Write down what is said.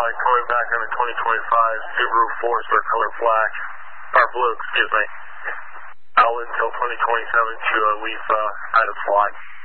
flight coming back on the 2025 Subaru Forester color black, or blue, excuse me. Out until 2027 to leave out of flight.